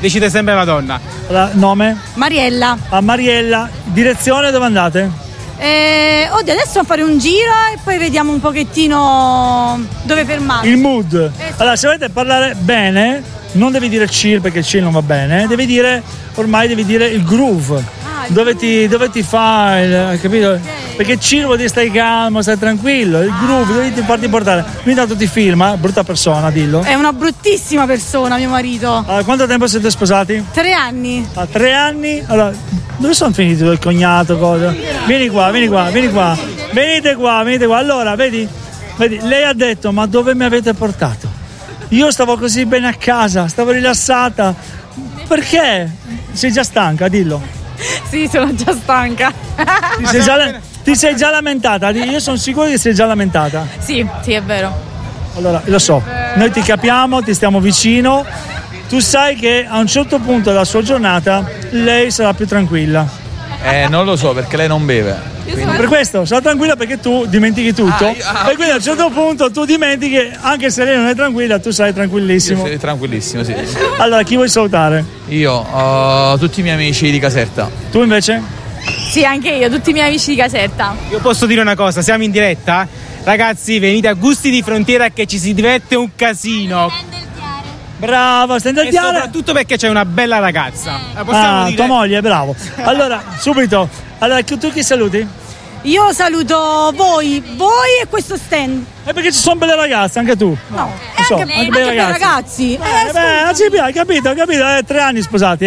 decide sempre la donna. Nome? Mariella. A Mariella, direzione dove andate? Oddio, adesso a fare un giro e poi vediamo un pochettino dove fermarci. Il mood. Allora, se volete parlare bene, non devi dire chill perché il chill non va bene, devi dire il groove. Dove ti fa capito? Okay. Perché chill vuol dire stai calmo, stai tranquillo. Il groove devi farti portare. Quindi tanto ti filma, brutta persona, dillo. È una bruttissima persona, mio marito. Allora, quanto tempo siete sposati? 3 anni. 3 anni? Allora, dove sono finiti il cognato? Cosa? Vieni qua. Venite qua. Allora, vedi, lei ha detto, ma dove mi avete portato? Io stavo così bene a casa, stavo rilassata. Perché? Sei già stanca, dillo. Sì, sono già stanca. Ti sei già lamentata? Io sono sicuro che sei già lamentata. Sì, è vero. Allora, lo so, noi ti capiamo, ti stiamo vicino. Tu sai che a un certo punto della sua giornata lei sarà più tranquilla. Non lo so, perché lei non beve. Per questo sarà tranquilla perché tu dimentichi tutto. E quindi a un certo punto tu dimentichi, anche se lei non è tranquilla, tu sei tranquillissimo. Io sei tranquillissimo, sì. Allora, chi vuoi salutare? Io, tutti i miei amici di Caserta. Tu invece? Sì, anche io, tutti i miei amici di Caserta. Io posso dire una cosa, siamo in diretta. Ragazzi, venite a Gusti di Frontiera che ci si diverte un casino. Bravo, stai E soprattutto perché c'è una bella ragazza. Dire? Tua moglie, bravo. Allora, subito. Allora, tu chi saluti? Io saluto voi e questo stand. Perché ci sono belle ragazze, anche tu? No, anche belle ragazzi. Hai capito? 3 anni sposati,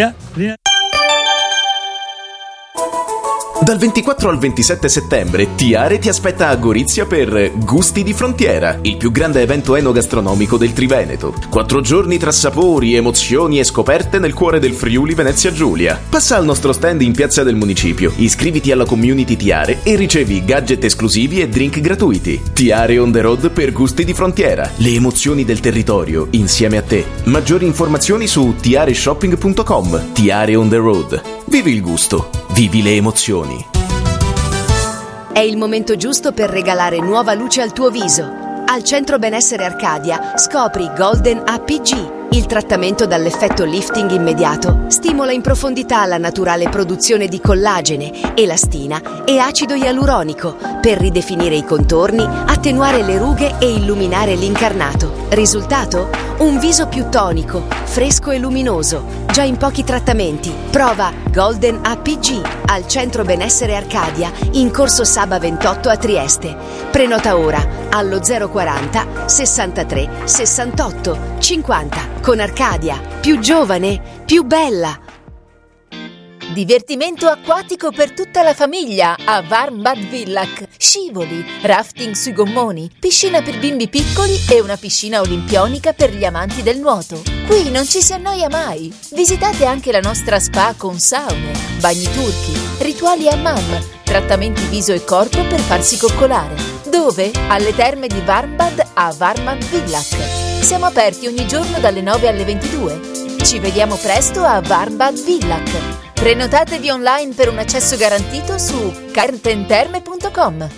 Dal 24 al 27 settembre Tiare ti aspetta a Gorizia per Gusti di Frontiera, il più grande evento enogastronomico del Triveneto. 4 giorni tra sapori, emozioni e scoperte nel cuore del Friuli Venezia Giulia. Passa al nostro stand in Piazza del Municipio, iscriviti alla community Tiare e ricevi gadget esclusivi e drink gratuiti. Tiare on the road per Gusti di Frontiera, le emozioni del territorio insieme a te. Maggiori informazioni su tiareshopping.com. Tiare on the road. Vivi il gusto, vivi le emozioni. È il momento giusto per regalare nuova luce al tuo viso. Al Centro Benessere Arcadia scopri Golden APG. Il trattamento dall'effetto lifting immediato stimola in profondità la naturale produzione di collagene, elastina e acido ialuronico per ridefinire i contorni, attenuare le rughe e illuminare l'incarnato. Risultato? Un viso più tonico, fresco e luminoso, già in pochi trattamenti. Prova Golden APG al Centro Benessere Arcadia in Corso Saba 28 a Trieste. Prenota ora allo 040 63 68 50. Con Arcadia, più giovane, più bella. Divertimento acquatico per tutta la famiglia a Warmbad Villach. Scivoli, rafting sui gommoni, piscina per bimbi piccoli e una piscina olimpionica per gli amanti del nuoto. Qui non ci si annoia mai. Visitate anche la nostra spa con saune, bagni turchi, rituali hammam, trattamenti viso e corpo per farsi coccolare. Dove? Alle terme di Warmbad a Warmbad Villach. Siamo aperti ogni giorno dalle 9 alle 22. Ci vediamo presto a Warmbad Villach. Prenotatevi online per un accesso garantito su cartenterme.com.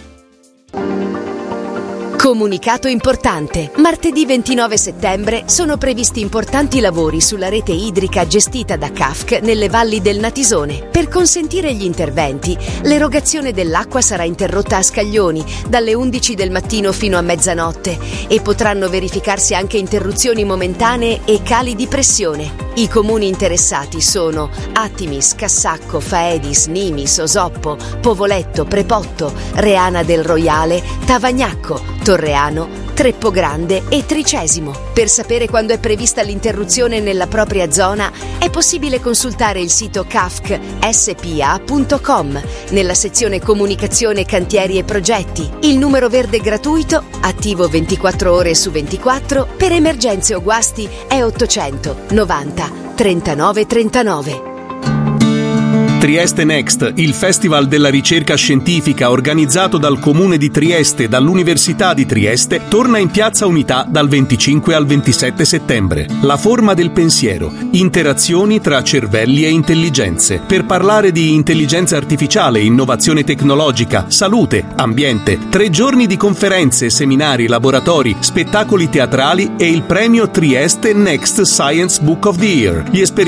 Comunicato importante. Martedì 29 settembre sono previsti importanti lavori sulla rete idrica gestita da CAFC nelle valli del Natisone. Per consentire gli interventi, l'erogazione dell'acqua sarà interrotta a scaglioni dalle 11 del mattino fino a mezzanotte e potranno verificarsi anche interruzioni momentanee e cali di pressione. I comuni interessati sono Attimis, Cassacco, Faedis, Nimis, Osoppo, Povoletto, Prepotto, Reana del Roiale, Tavagnacco, Torreano, Treppo Grande e Tricesimo. Per sapere quando è prevista l'interruzione nella propria zona è possibile consultare il sito cafcspa.com nella sezione Comunicazione, Cantieri e Progetti. Il numero verde gratuito, attivo 24 ore su 24, per emergenze o guasti è 800 90 39 39. Trieste Next, il festival della ricerca scientifica organizzato dal Comune di Trieste e dall'Università di Trieste, torna in Piazza Unità dal 25 al 27 settembre. La forma del pensiero, interazioni tra cervelli e intelligenze, per parlare di intelligenza artificiale, innovazione tecnologica, salute, ambiente. 3 giorni di conferenze, seminari, laboratori, spettacoli teatrali e il premio Trieste Next Science Book of the Year. Gli